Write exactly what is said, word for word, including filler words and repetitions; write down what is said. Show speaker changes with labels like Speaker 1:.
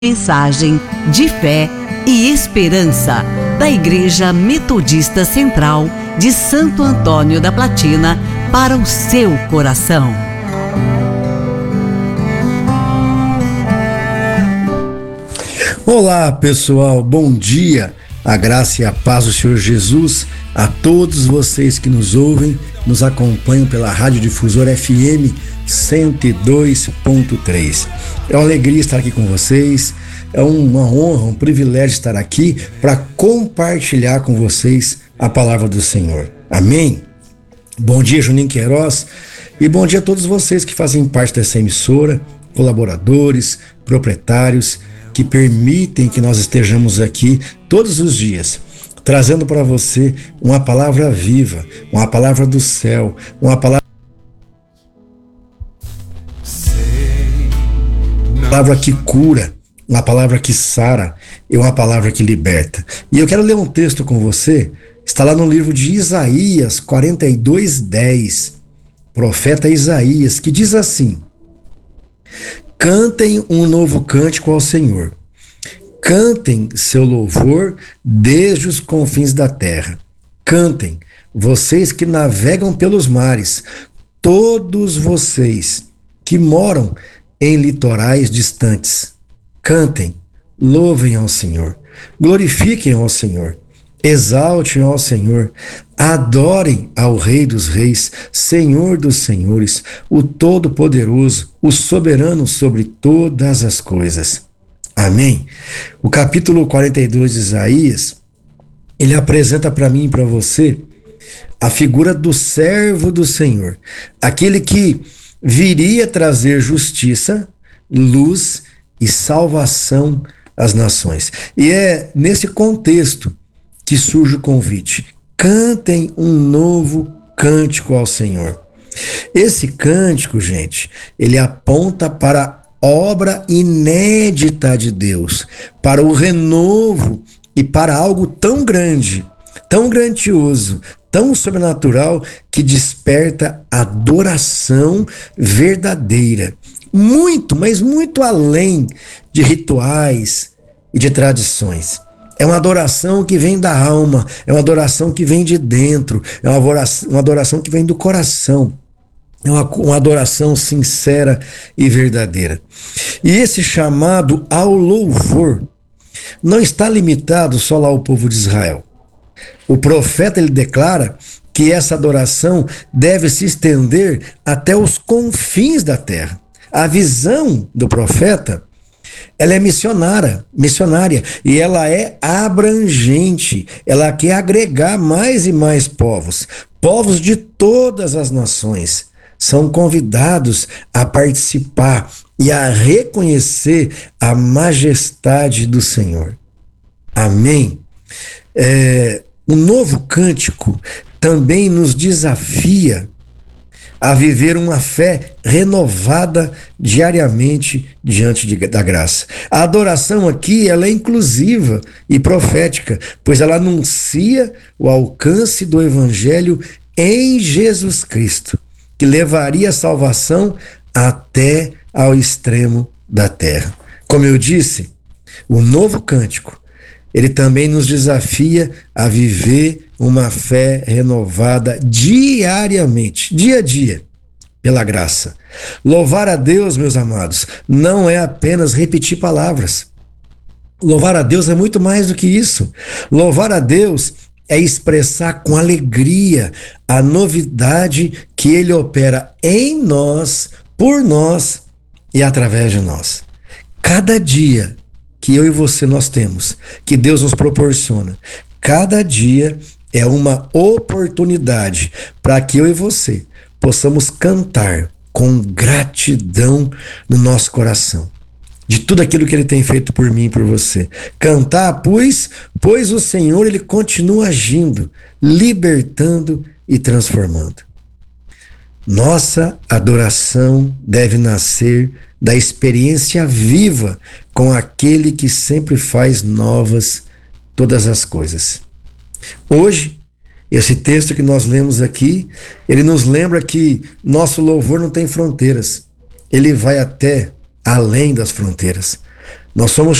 Speaker 1: Mensagem de fé e esperança da Igreja Metodista Central de Santo Antônio da Platina para o seu coração.
Speaker 2: Olá pessoal, bom dia, a graça e a paz do Senhor Jesus a todos vocês que nos ouvem, nos acompanham pela Rádio Difusora F M cento e dois ponto três. É uma alegria estar aqui com vocês, é uma honra, um privilégio estar aqui para compartilhar com vocês a palavra do Senhor. Amém? Bom dia, Juninho Queiroz, e bom dia a todos vocês que fazem parte dessa emissora, colaboradores, proprietários, que permitem que nós estejamos aqui todos os dias, trazendo para você uma palavra viva, uma palavra do céu, uma palavra palavra que cura, uma palavra que sara e uma palavra que liberta. E eu quero ler um texto com você, está lá no livro de Isaías quarenta e dois, dez, profeta Isaías, que diz assim: cantem um novo cântico ao Senhor, cantem seu louvor desde os confins da terra, cantem, vocês que navegam pelos mares, todos vocês que moram em litorais distantes, cantem, louvem ao Senhor, glorifiquem ao Senhor, exaltem ao Senhor, adorem ao Rei dos Reis, Senhor dos Senhores, o Todo-Poderoso, o soberano sobre todas as coisas. Amém? O capítulo quarenta e dois de Isaías, ele apresenta para mim e para você a figura do servo do Senhor, aquele que viria trazer justiça, luz e salvação às nações. E é nesse contexto que surge o convite: cantem um novo cântico ao Senhor. Esse cântico, gente, ele aponta para a obra inédita de Deus, para o renovo e para algo tão grande, tão grandioso, tão sobrenatural, que desperta adoração verdadeira, muito, mas muito além de rituais e de tradições. É uma adoração que vem da alma, é uma adoração que vem de dentro, é uma adoração, uma adoração que vem do coração, é uma, uma adoração sincera e verdadeira. E esse chamado ao louvor não está limitado só lá ao povo de Israel. O profeta, ele declara que essa adoração deve se estender até os confins da terra. A visão do profeta, ela é missionária, missionária, e ela é abrangente. Ela quer agregar mais e mais povos, povos de todas as nações. São convidados a participar e a reconhecer a majestade do Senhor. Amém? É, o novo cântico também nos desafia a viver uma fé renovada diariamente diante de, da graça. A adoração aqui, ela é inclusiva e profética, pois ela anuncia o alcance do Evangelho em Jesus Cristo, que levaria a salvação até ao extremo da terra. Como eu disse, o novo cântico, ele também nos desafia a viver uma fé renovada diariamente, dia a dia, pela graça. Louvar a Deus, meus amados, não é apenas repetir palavras. Louvar a Deus é muito mais do que isso. Louvar a Deus é expressar com alegria a novidade que Ele opera em nós, por nós e através de nós. Cada dia que eu e você nós temos, que Deus nos proporciona, cada dia é uma oportunidade para que eu e você possamos cantar com gratidão no nosso coração, de tudo aquilo que Ele tem feito por mim e por você. Cantar, pois, pois o Senhor, Ele continua agindo, libertando e transformando. Nossa adoração deve nascer da experiência viva com aquele que sempre faz novas todas as coisas. Hoje, esse texto que nós lemos aqui, ele nos lembra que nosso louvor não tem fronteiras. Ele vai até além das fronteiras. Nós somos